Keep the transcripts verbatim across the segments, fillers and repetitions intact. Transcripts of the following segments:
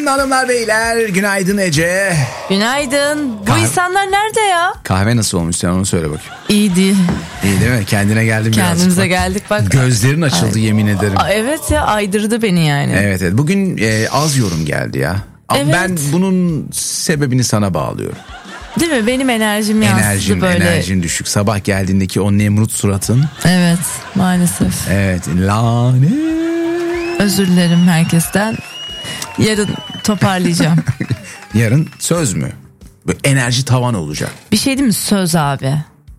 Günaydın hanımlar beyler. Günaydın Ece. Günaydın. Bu Kahve... insanlar nerede ya? Kahve nasıl olmuş, sen onu söyle bakayım. İyi değil. İyi değil mi? Kendine geldim biraz. Kendimize geldik bak. Gözlerin açıldı. Ay. Yemin ederim. Aa, evet ya, aydırdı beni yani. Evet evet. Bugün e, az yorum geldi ya. Evet. Ben bunun sebebini sana bağlıyorum. Değil mi? Benim enerjim yansıdı enerjin, böyle. Enerjin düşük. Sabah geldiğindeki o Nemrut suratın. Evet maalesef. Evet lanet. Özür dilerim herkesten. Yarın toparlayacağım. Yarın söz mü? Böyle enerji tavan olacak. Bir şey değil mi? Söz abi.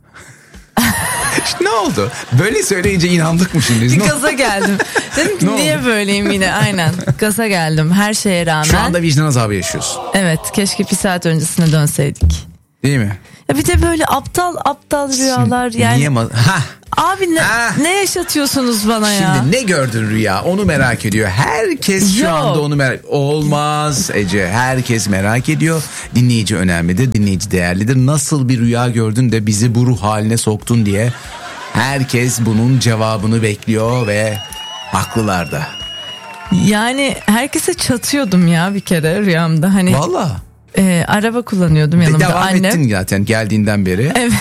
Ne oldu? Böyle söyleyince inandık mı şimdi? Gaza geldim. Dedim ki niye oldu? Böyleyim yine, aynen. Gaza geldim her şeye rağmen. Şu anda vicdan azabı yaşıyorsun. Evet, keşke bir saat öncesine dönseydik. Değil mi? Ya bir de böyle aptal aptal rüyalar yani. Niye ma- ha. Abi ne, ne yaşatıyorsunuz bana ya? Şimdi ne gördün rüya? Onu merak ediyor. Herkes şu Yok. anda onu merak... Olmaz Ece. Herkes merak ediyor. Dinleyici önemlidir. Dinleyici değerlidir. Nasıl bir rüya gördün de bizi bu ruh haline soktun diye herkes bunun cevabını bekliyor ve haklılar da. Yani herkese çatıyordum ya bir kere rüyamda. Hani. Vallahi. E, araba kullanıyordum yanımda. De devam annem. ettin zaten geldiğinden beri. Evet.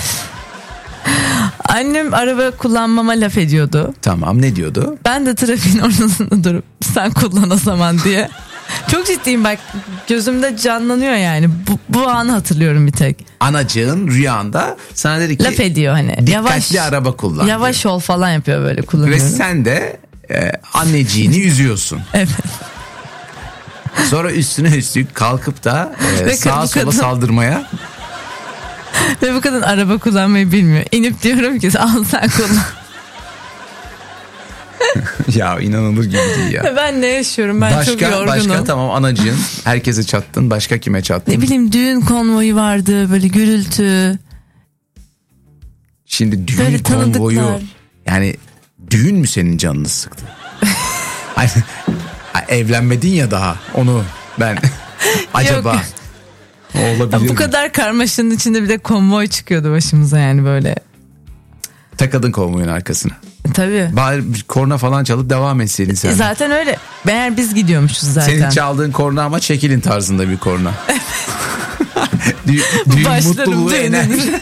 Annem araba kullanmama laf ediyordu. Tamam, ne diyordu? Ben de trafiğin ortasında durup sen kullan o zaman diye. Çok ciddiyim bak, gözümde canlanıyor yani. Bu, bu anı hatırlıyorum bir tek. Anacığın rüyanda sana dedi ki. Laf ediyor hani. Dikkatli yavaş, araba kullan. Yavaş diyor. Ol falan yapıyor böyle, kullanıyorum. Ve sen de e, anneciğini üzüyorsun. Evet. Sonra üstüne üstlük kalkıp da e, sağa sola kadın... saldırmaya. Ve bu kadın araba kullanmayı bilmiyor. İnip diyorum ki al sen kullan. Ya inanılır gibi değil ya. Ben ne yaşıyorum, ben başka, çok yorgunum. Başka tamam anacığın, herkese çattın, başka kime çattın? Ne bileyim, düğün konvoyu vardı, böyle gürültü. Şimdi düğün böyle konvoyu tanıdıklar. Yani düğün mü senin canını sıktı? Hani, evlenmedin ya daha, onu ben acaba olabilir Bu mi? kadar karmaşanın içinde bir de konvoy çıkıyordu başımıza yani böyle. Takadın konvoyun arkasına. Tabii. Bari korna falan çalıp devam etseydin sen. E zaten öyle. Meğer biz gidiyormuşuz zaten. Senin çaldığın korna ama çekilin tarzında bir korna. Düğün, düğün mutluluğu, enerji.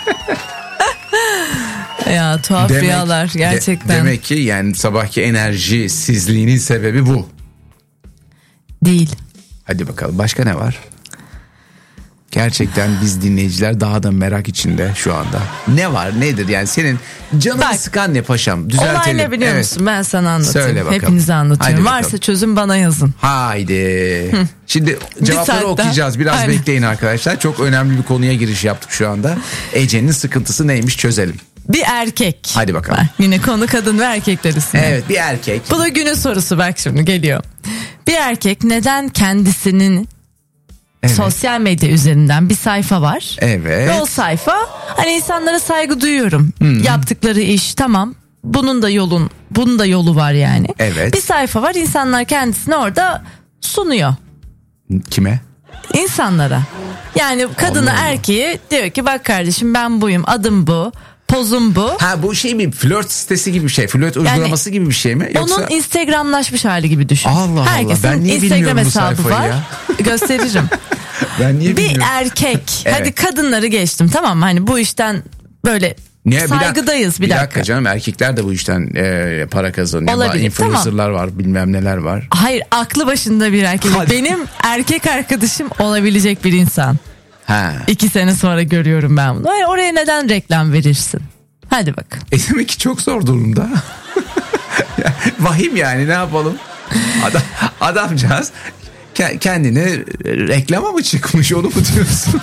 Ya tuhaf demek, rüyalar gerçekten. De, demek ki yani sabahki enerjisizliğinin sebebi bu. Değil. Hadi bakalım, başka ne var? Gerçekten biz dinleyiciler daha da merak içinde şu anda. Ne var, nedir yani senin canını Bak, sıkan ne paşam? Düzeltelim. Olay ne biliyor evet. musun? Ben sana anlatayım. Söyle bakalım. Hepinize anlatıyorum. Varsa çözüm bana yazın. Haydi. Hı. Şimdi cevapları okuyacağız. Biraz Aynen. bekleyin arkadaşlar. Çok önemli bir konuya giriş yaptık şu anda. Ece'nin sıkıntısı neymiş çözelim. Bir erkek. Hadi bakalım. Bak, yine konu kadın ve erkekler üstüne. Evet, bir erkek. Bu da günün sorusu, bak şimdi geliyor. Bir erkek neden kendisinin evet. sosyal medya üzerinden bir sayfa var. Evet. Ve o sayfa hani insanlara saygı duyuyorum. Hmm. Yaptıkları iş tamam. Bunun da yolun, bunun da yolu var yani. Evet. Bir sayfa var, insanlar kendisini orada sunuyor. Kime? İnsanlara. Yani kadını Allah erkeği diyor ki bak kardeşim ben buyum, adım bu. Pozum bu. Ha, bu şey mi? Flört sitesi gibi bir şey. Flört uygulaması yani, gibi bir şey mi? Yoksa... Onun Instagramlaşmış hali gibi düşün. Allah Allah. Herkesin ben niye Instagram hesabı var. Ya? Gösteririm. Ben niye bilmiyorum. Bir erkek. Evet. Hadi kadınları geçtim, tamam mı? Hani bu işten böyle ne, saygıdayız. Bir, bir dakika. Bir dakika canım, erkekler de bu işten e, para kazanıyor. Olabilir. Influencerlar tamam. var, bilmem neler var. Hayır, aklı başında bir erkek. Hadi. Benim erkek arkadaşım olabilecek bir insan. Ha. İki sene sonra görüyorum ben bunu. Hayır, oraya neden reklam verirsin? Hadi bak. E demek ki çok zor durumda. Vahim yani, ne yapalım? Adam, adamcağız kendine reklama mı çıkmış, onu mu diyorsun?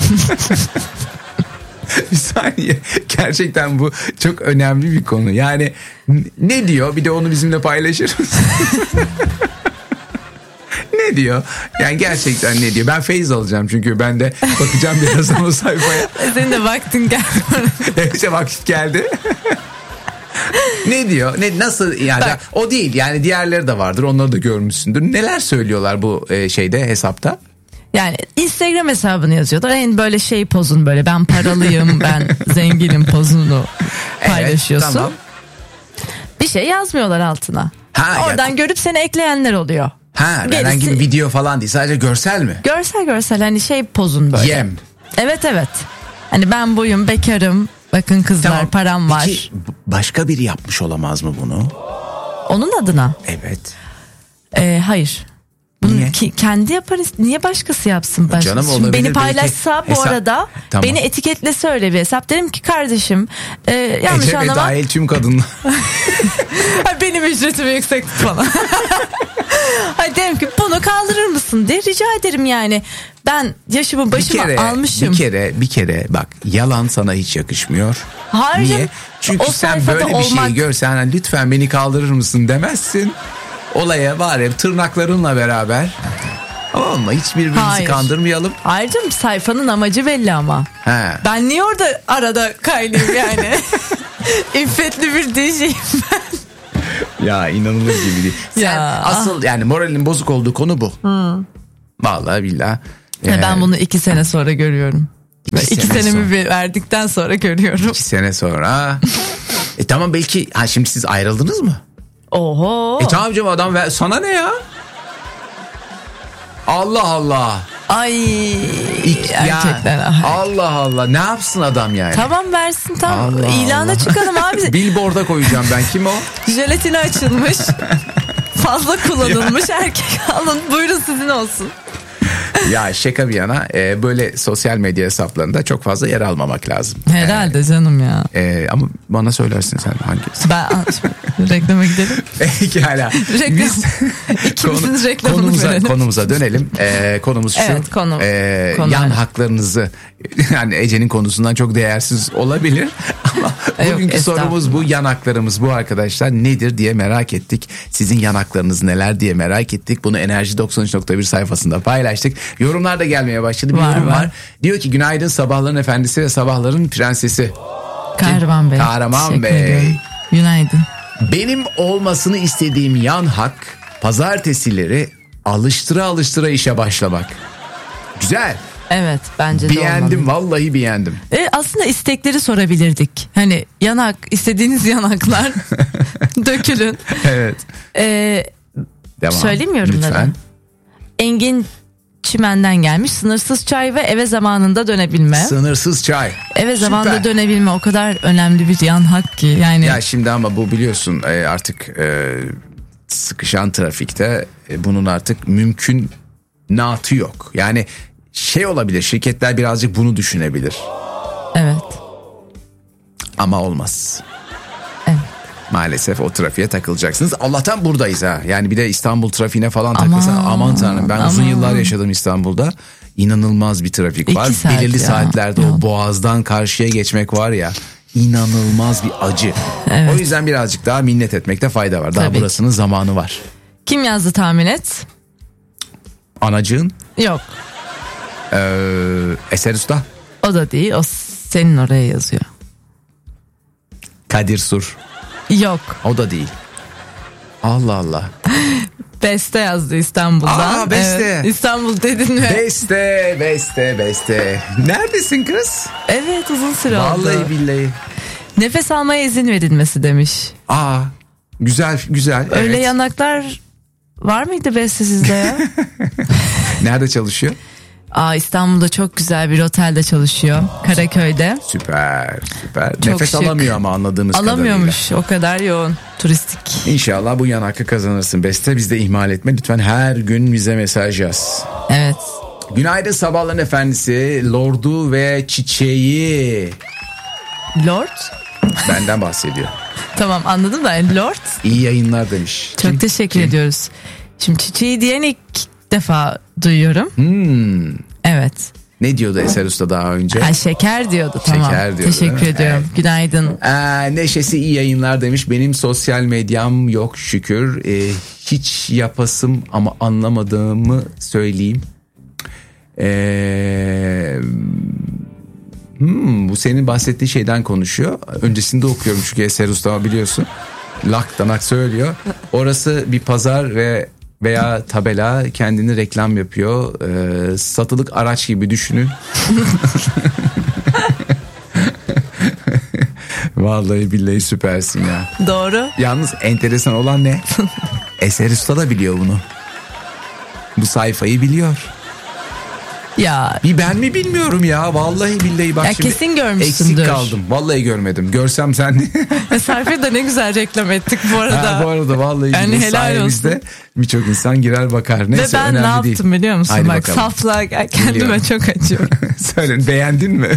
Bir saniye, gerçekten bu çok önemli bir konu. Yani ne diyor, bir de onu bizimle paylaşır mısın? Ne diyor? Yani gerçekten ne diyor? Ben feyiz alacağım çünkü ben de bakacağım birazdan o sayfaya. Senin de vaktin geldi. İşte vakit geldi. Ne diyor? Ne, nasıl yani? Bak. O değil yani, diğerleri de vardır, onları da görmüşsündür. Neler söylüyorlar bu e, şeyde, hesapta? Yani Instagram hesabını yazıyorlar. En böyle şey pozun, böyle ben paralıyım, ben zenginim pozunu paylaşıyorsun. Evet, tamam. Bir şey yazmıyorlar altına. Ha, oradan ya, görüp seni ekleyenler oluyor. Ha, Gerisi- herhangi bir video falan değil, sadece görsel mi? Görsel görsel hani şey pozun böyle. Yem. Evet evet. Hani ben buyum, bekarım. Bakın kızlar, Tamam. param var. Peki başka biri yapmış olamaz mı bunu? Onun adına. Evet. Ee, hayır. Bunu Niye? ki, kendi yaparız. Niye başkası yapsın? Başkası? Canım, Şimdi olabilir. beni Belki paylaşsa bu hesap- arada Tamam. beni etiketlese öyle bir hesap. Derim ki kardeşim e, yanlış Ece ve anlama. dahil tüm kadınlar. Ha, benim ücretim yüksek falan. Hayır, derim ki bunu kaldırır mısın diye rica ederim yani. Ben yaşımı bir başıma kere, almışım. bir kere, bir kere bak, yalan sana hiç yakışmıyor. Hayır Niye? canım, Çünkü o sen sayfada böyle bir olmak- şeyi görsen hani lütfen beni kaldırır mısın demezsin. Olaya var ya, tırnaklarınla beraber. Ama hiçbirbirimizi Hayır. kandırmayalım. Hayır canım, sayfanın amacı belli ama. He. Ben niye orada arada kaynayayım yani? İffetli bir D J'yim ben. Ya inanılır gibi değil. Sen Ya. asıl yani moralin bozuk olduğu konu bu. Vallahi billahi. Ee, Ben bunu iki sene sonra görüyorum. İki İki, iki sene senemi sonra. bir verdikten sonra görüyorum. iki sene sonra. E tamam, belki ha şimdi siz ayrıldınız mı? Oho. E tamam canım, adam ver, sana ne ya? Allah Allah. Ay İlk- gerçekten. ya, Allah Allah, ne yapsın adam yani? Tamam versin, tamam. Allah İlana Allah. çıkalım abi. Billboard'a koyacağım ben, kim o? Jelatini açılmış. Fazla kullanılmış erkek alın. Buyurun, sizin olsun. Ya şaka bir yana, e, böyle sosyal medya hesaplarında çok fazla yer almamak lazım. Herhalde canım ya. E, ama bana söylersin sen hangisi? Ben şimdi reklama gidelim. Pekala. Reklam. Biz İkimizin reklamını konumuza, verelim. konumuza dönelim. Ee, konumuz şu. Evet, konu- Ee, konu yan öyle. haklarınızı, yani Ece'nin konusundan çok değersiz olabilir ama Yok, bugünkü sorumuz bu. estağfurullah. Yan haklarımız bu arkadaşlar nedir diye merak ettik. Sizin yan haklarınız neler diye merak ettik. Bunu Enerji doksan üç nokta bir sayfasında paylaştık. Yorumlar da gelmeye başladı. Bir Var, yorum var. var. Diyor ki günaydın sabahların efendisi ve sabahların prensesi. Kahraman Bey. Kahraman Teşekkür Bey. ediyorum. Günaydın. Benim olmasını istediğim yan hak pazartesileri alıştıra alıştıra işe başlamak. Güzel. Evet, bence de Beğendim, olmalı. vallahi beğendim. E, aslında istekleri sorabilirdik. Hani yanak, istediğiniz yanaklar dökülün. Evet. E, Devam. Söyleyeyim mi yorumları? Lütfen. Engin Çimen'den gelmiş. Sınırsız çay ve eve zamanında dönebilme. Sınırsız çay. Eve Süper. zamanında dönebilme o kadar önemli bir yan hak ki. Yani Ya şimdi ama bu biliyorsun e, artık e, sıkışan trafikte e, bunun artık mümkünatı yok. Yani şey olabilir, şirketler birazcık bunu düşünebilir evet. ama olmaz. Evet. Maalesef o trafiğe takılacaksınız. Allah'tan buradayız ha. Yani bir de İstanbul trafiğine falan Aman, takılsan aman tanrım. Ben uzun aman. yıllar yaşadım İstanbul'da. İnanılmaz bir trafik İki var. saat Belirli ya. saatlerde Ya. o boğazdan karşıya geçmek var ya. İnanılmaz bir acı. Evet. O yüzden birazcık daha minnet etmekte fayda var. Daha Tabii. burasının zamanı var. Kim yazdı tahmin et? Anacığın Yok. ee, Eser Usta, O da değil. O senin oraya yazıyor. Kadir Sur. Yok. O da değil. Allah Allah. Beste yazdı İstanbul'dan. Aa, Beste. Evet, İstanbul dedin mi? Beste, beste, beste. Neredesin kız? Evet, uzun süre oldu. Vallahi billahi. Nefes almaya izin verilmesi demiş. Aa, güzel güzel. Öyle evet. yanaklar var mıydı Beste sizde ya? Nerede çalışıyor? Aa, İstanbul'da çok güzel bir otelde çalışıyor. Karaköy'de. Süper süper. Çok Nefes şık. alamıyor ama anladığımız Alamıyormuş, o kadar yoğun turistik. kadarıyla. İnşallah bu yan hakkı kazanırsın Beste. Biz de ihmal etme. Lütfen her gün bize mesaj yaz. Evet. Günaydın sabahların efendisi. Lordu ve çiçeği. Lord? Benden bahsediyor. Tamam, anladım da yani Lord. İyi yayınlar demiş. Çok Kim? teşekkür Kim? ediyoruz. Şimdi çiçeği diyen ilk defa duyuyorum. Hmm. Evet. Ne diyordu Eser Usta daha önce? Ha, şeker diyordu, tamam. Şeker diyordu, Teşekkür değil mi? ediyorum. Günaydın. Ee, Neşesi iyi yayınlar demiş. Benim sosyal medyam yok şükür. Ee, hiç yapasım ama anlamadığımı söyleyeyim. Ee, hmm, bu senin bahsettiğin şeyden konuşuyor. Öncesinde okuyorum çünkü Eser Usta biliyorsun. Lak danak söylüyor. Orası bir pazar ve veya tabela, kendini reklam yapıyor. Ee, satılık araç gibi düşünün. Vallahi billahi süpersin ya. Doğru. Yalnız enteresan olan ne? Eser Usta da biliyor bunu. bu sayfayı biliyor. Ya bir ben mi bilmiyorum ya, vallahi billahi bak ya şimdi kesin görmüşsündür. Eksik kaldım. Vallahi görmedim. Görsem sen. Sayfayı da ne güzel reklam ettik bu arada. Ha, bu arada vallahi yani helal olsun. Birçok insan girer bakar. Neyse, ve ben ne yaptım değil. biliyor musun? Haydi Bak bakalım. saflığa kendime Biliyorum. çok acıyorum. Söyle, beğendin mi?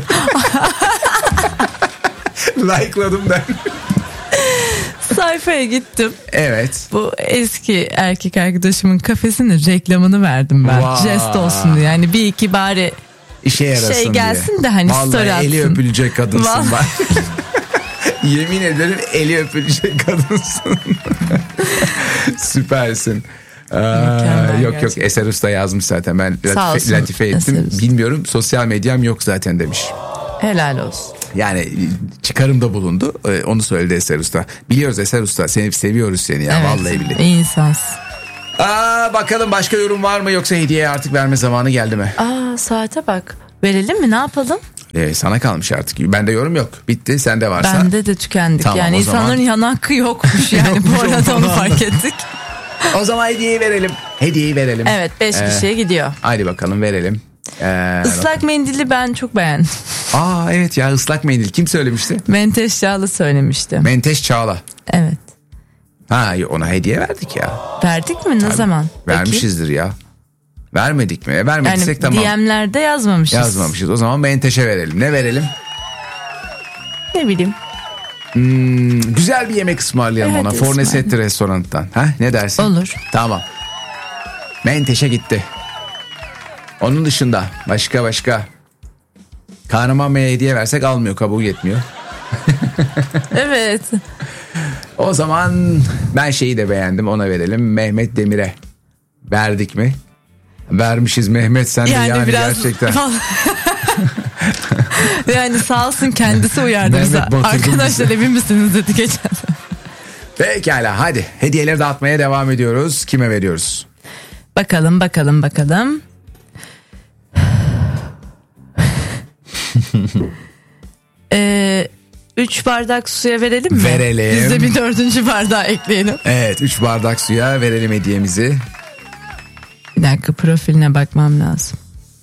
Like'ladım ben. Sayfaya gittim. Evet. Bu eski erkek arkadaşımın kafesinin reklamını verdim ben. Wow. Jest olsun diye. Yani bir iki bari işe yarasın şey gelsin diye. de hani vallahi story atsın. Eli öpülecek kadınsın bak. Yemin ederim eli öpülecek kadınsın. Süpersin. Aa, yok gerçekten. Yok Eser Usta yazmış zaten, ben latife, latife ettim. Bilmiyorum, sosyal medyam yok zaten demiş. Helal olsun. Yani çıkarımda bulundu. Onu söyledi Eser Usta. Biliyoruz Eser Usta. Seni seviyoruz seni ya. Evet, vallahi billahi. İyi insansın. Aa, bakalım başka yorum var mı, yoksa hediye artık verme zamanı geldi mi? Aa, saate bak. Verelim mi, ne yapalım? Ee, sana kalmış artık. Bende yorum yok. Bitti. Sende varsa. Bende de tükendik. Tamam, yani insanların zaman... yan hakkı yokmuş yani. Bu arada onu fark ettik. O zaman hediyeyi verelim. Hediyeyi verelim. Evet, beş ee, kişiye gidiyor. Haydi bakalım verelim. Ee, Islak mendili ben çok beğendim. Aa evet ya, ıslak mendil. Kim söylemişti? Menteş Çağla söylemişti. Menteş Çağla. Evet. Ha, ona hediye verdik ya. Verdik mi? Ne Tabii, zaman? Vermişizdir ya. Vermedik mi? Vermediysek yani tamam. D M'lerde yazmamışız. Yazmamışız. O zaman Menteş'e verelim. Ne verelim? Ne bileyim. Hmm, güzel bir yemek ısmarlayalım evet, ona. Fornesetti restoranından. Ha, ne dersin? Olur. Tamam. Menteş'e gitti. Onun dışında başka başka. Kahraman Bey'e hediye versek almıyor, kabul etmiyor. Evet. O zaman ben şeyi de beğendim, ona verelim. Mehmet Demir'e. Verdik mi? Vermişiz Mehmet, sen de yani, yani biraz... gerçekten. Yani sağ olsun kendisi uyardı bize. Arkadaşlar emin misiniz dedi geçen. Pekala, hadi hediyeleri dağıtmaya devam ediyoruz. Kime veriyoruz? Bakalım bakalım bakalım. Ee, üç bardak suya verelim mi? Verelim. Biz de bir dördüncü bardağı ekleyelim. Evet, üç bardak suya verelim hediyemizi. Bir dakika, profiline bakmam lazım.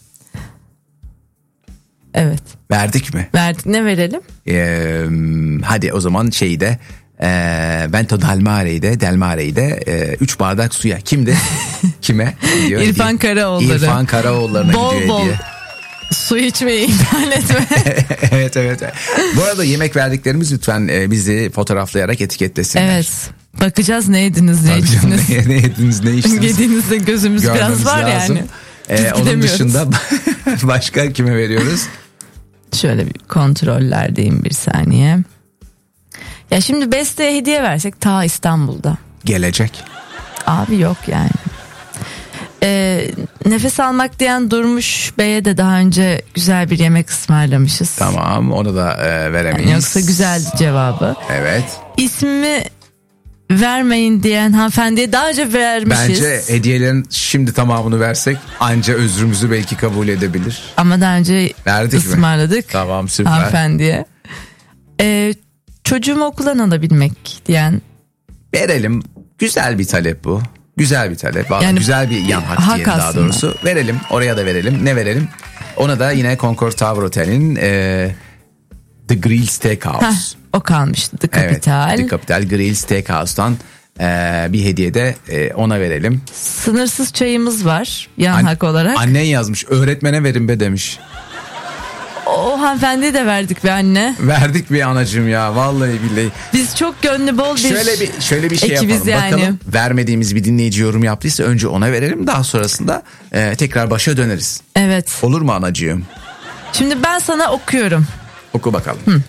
Evet. Verdik mi? Verdik. Ne verelim? Ee, hadi o zaman şeyi de e, Bento Delmare'yi de Delmare'yi de üç bardak suya. Kimdi? Kime gidiyor? İrfan Karaoğulları. İrfan Karaoğulları'na bol gidiyor bol hediye. Su içmeyi ihmal etme. Evet evet. Bu arada yemek verdiklerimiz lütfen e, bizi fotoğraflayarak etiketlesinler. Evet. Bakacağız ne yediniz, ne içtiniz. ne, ne yediniz, ne içtiniz. Yediğinizde gözümüz Görmemiz biraz var lazım. Yani. Ee, onun dışında başka kime veriyoruz? Şöyle bir kontrollerdeyim, bir saniye. Ya şimdi Beste'ye hediye versek ta İstanbul'da. Gelecek. Abi yok yani. Ee, nefes almak diyen Durmuş Bey'e de daha önce güzel bir yemek ısmarlamışız. Tamam, onu da e, veremeyiz. Yani yoksa güzeldi cevabı. Evet. İsmimi vermeyin diyen hanımefendiye daha önce vermişiz. Bence hediyelerin şimdi tamamını versek anca özrümüzü belki kabul edebilir. Ama daha önce verdik ısmarladık. Mi? Tamam, süper. Hanımefendiye. Ee, çocuğumu okuldan alabilmek diyen. Verelim. Güzel bir talep bu. Güzel bir talep. Yani güzel bir yan hak, hak diyelim daha doğrusu. Verelim. Oraya da verelim. Ne verelim? Ona da yine Concord Tower Hotel'in e, The Grill Steakhouse. Heh, o kalmıştı. The Capital. Evet, The Capital Grill Steakhouse'tan e, bir hediye de e, ona verelim. Sınırsız çayımız var yan An- hak olarak. Annen yazmış. Öğretmene verin be demiş. O hanımefendiye de verdik be anne. Verdik bir anacığım ya, vallahi billahi. Biz çok gönlü bol bir şöyle bir şöyle bir şey yapalım. Yani. Bakalım vermediğimiz bir dinleyici yorum yaptıysa önce ona verelim, daha sonrasında e, tekrar başa döneriz. Evet. Olur mu anacığım? Şimdi ben sana okuyorum. Oku bakalım. Hı.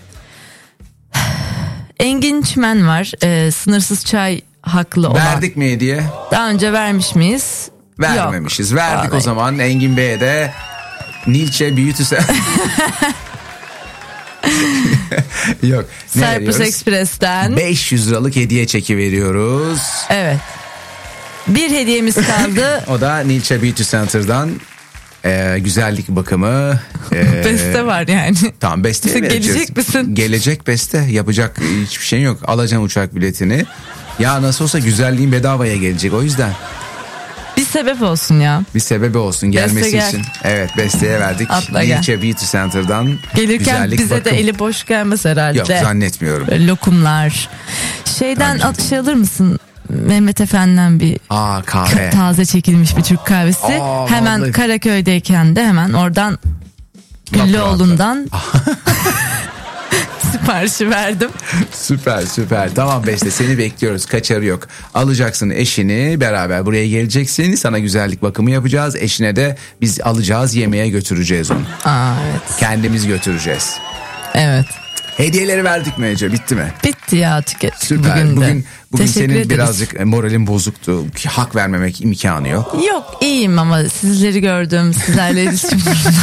Engin Çimen var. E, sınırsız çay haklı olan. Verdik mi hediye? Daha önce vermiş miyiz? Vermemişiz. Yok. Verdik Vallahi. O zaman Engin Bey'e de Nilçe Beauty Yok. Cyprus Express'ten beş yüz liralık hediye çeki veriyoruz. Evet. Bir hediyemiz kaldı. O da Nilçe Beauty Center'dan e, güzellik bakımı. E, beste var yani. Tamam, besteye vereceğiz. Gelecek misin? Gelecek beste. Yapacak hiçbir şey yok. Alacaksın uçak biletini. Ya nasıl olsa güzelliğin bedavaya gelecek, o yüzden. Biz sebep olsun ya. Bir sebebi olsun gelmesi Beste gel. için. Evet, besteye verdik. Atla gel. Nietzsche Beauty Center'dan. Gelirken güzellik bize bakım. de eli boş gelmez herhalde. Yok, zannetmiyorum. Böyle lokumlar. Şeyden Bence de. at, şey alır mısın? Mehmet Efendi'den bir Aa, kahve. taze çekilmiş bir Türk kahvesi. Aa, hemen vallahi. Karaköy'deyken de hemen oradan Güllüoğlu'ndan siparişi verdim. Süper süper. Tamam Beste, seni bekliyoruz. Kaçarı yok. Alacaksın eşini, beraber buraya geleceksin. Sana güzellik bakımı yapacağız. Eşine de biz alacağız, yemeğe götüreceğiz onu. Aa, evet. Kendimiz götüreceğiz. Evet. Hediyeleri verdik mi Ece? Bitti mi? Bitti ya, tüket. Süper. Bugün, de. Bugün bugün Teşekkür senin ederiz. birazcık moralin bozuktu. Hak vermemek imkanı yok. Yok, iyiyim ama sizleri gördüm. Sizlerle iletişim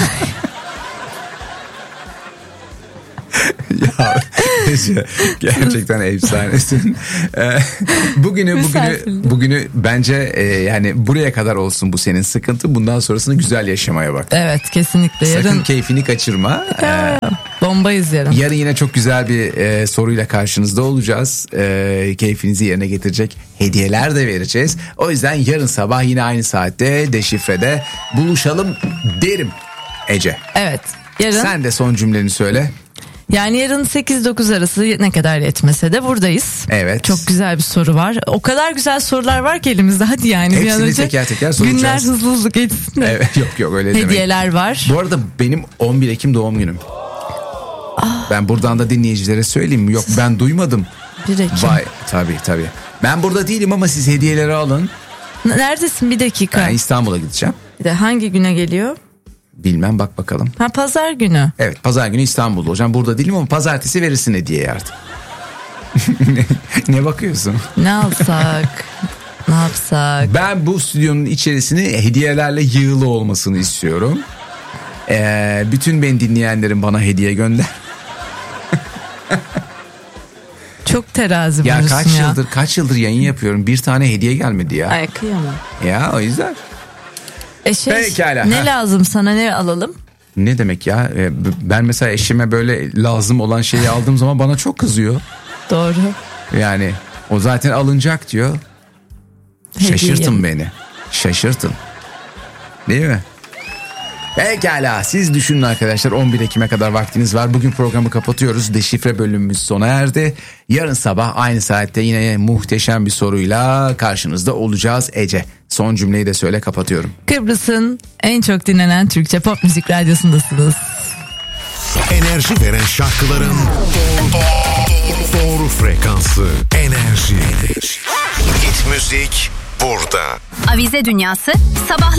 Ya Ece, gerçekten efsanesin. Ee, bugünü bugünü Müsaade. bugünü bence e, yani buraya kadar olsun bu senin sıkıntı. Bundan sonrasını güzel yaşamaya bak. Evet, kesinlikle. Sakın Yarın keyfini kaçırma. Ee, bombayız yarın. yarın yine çok güzel bir e, soruyla karşınızda olacağız. E, keyfinizi yerine getirecek hediyeler de vereceğiz. O yüzden yarın sabah yine aynı saatte Deşifre'de buluşalım derim Ece. Evet. Yarın. Sen de son cümleni söyle. Yani yarın sekiz dokuz arası ne kadar yetmese de buradayız. Evet. Çok güzel bir soru var. O kadar güzel sorular var ki elimizde. Hadi yani bir an Hepsini önce teker teker soracağız. günler hızlı hızlı geçsin de. Evet, yok yok öyle demek. Hediyeler var. Bu arada benim on bir Ekim doğum günüm. Ben buradan da dinleyicilere söyleyeyim mi? Yok, ben duymadım. Bir Ekim. Vay, tabii tabii. Ben burada değilim ama siz hediyeleri alın. Neredesin, bir dakika. Ben İstanbul'a gideceğim. Bir de hangi güne geliyor? Bilmem, bak bakalım. Ha, pazar günü. Evet, pazar günü İstanbul'da olacağım. Burada değilim ama pazartesi verirsin hediyeyi artık. Ne bakıyorsun? Ne alsak? Ne yapsak? Ben bu stüdyonun içerisini hediyelerle yığılı olmasını istiyorum. Ee, bütün beni dinleyenlerin bana hediye gönder. Çok terazi Ya bulursun kaç ya. yıldır kaç yıldır yayın yapıyorum. Bir tane hediye gelmedi ya. Ay, kıyamam. Ya o yüzden. E şey, Pekala, ne ha. lazım sana, ne alalım? Ne demek ya? Ee, b- Ben mesela eşime böyle lazım olan şeyi aldığım zaman bana çok kızıyor. Doğru. Yani o zaten alınacak diyor. Hediye. Şaşırtın beni. Şaşırtın. Değil mi? Pekala, siz düşünün arkadaşlar. on bir Ekim'e kadar vaktiniz var. Bugün programı kapatıyoruz. Deşifre bölümümüz sona erdi. Yarın sabah aynı saatte yine muhteşem bir soruyla karşınızda olacağız Ece. Son cümleyi de söyle, kapatıyorum. Kıbrıs'ın en çok dinlenen Türkçe pop müzik radyosundasınız. Enerji veren şarkıların doğru, doğru frekansı. Enerji. Hit müzik burada. Avize Dünyası sabahlar